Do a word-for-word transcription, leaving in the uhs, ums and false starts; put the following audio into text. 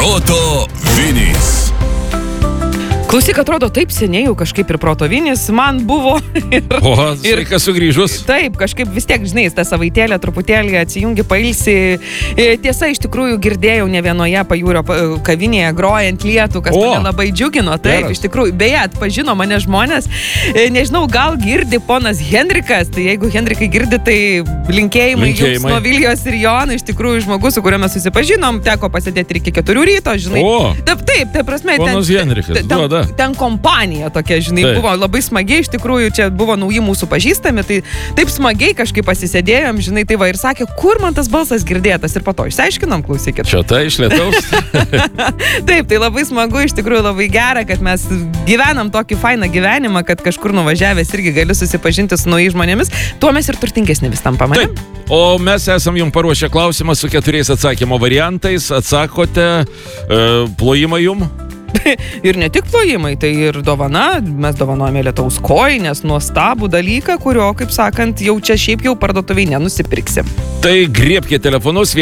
Proto Vinys. Klausyk, atrodo, taip seniai jau kažkaip ir Proto Vinys man buvo. Ir, o, sveikas sugrįžus. Taip, kažkaip vis tiek, žinai, tą savaitėlę truputėlį atsijungi, pailsi. Tiesa, iš tikrųjų girdėjau ne vienoje pajūrio kavinėje grojant lietų, kas mane labai džiugino. Taip, geras. Iš tikrųjų. Beje, atpažino mane žmonės. Nežinau, gal girdi ponas Henrikas. Tai jeigu Henrikai girdi, tai linkėjimai, linkėjimai. Jums nuo Vilijos ir Jono. Iš tikrųjų, žmogus, su kuriuo mes susipažinom, teko pasėdėti iki keturių ryto, žinai. O, taip, taip, tai prasme, ponas Henrikas, duoda. Ten kompanija tokia, žinai, taip. Buvo labai smagiai, iš tikrųjų, čia buvo nauji mūsų pažįstami, tai taip smagiai kažkaip pasisėdėjom, žinai, tai va ir sakė, kur man tas balsas girdėtas ir po to išsiaiškinom, klausykit. Čia tai iš Lietaus. Taip, tai labai smagu, iš tikrųjų labai gera, kad mes gyvenam tokį fainą gyvenimą, kad kažkur nuvažiavęs irgi gali susipažinti su naujais žmonėmis, tuo mes ir turtingesni vis tampame. Taip, o mes esam jums paruošę klausimą su keturiais atsakymo variantais, atsakote, e, plojimą jum? Ir ne tik plojimai, tai ir dovana, mes dovanojame Lietaus kojines, nuostabų dalyką, kurio, kaip sakant, jau čia šiaip jau parduotuviai nenusipirksim. Tai griebkite telefonus.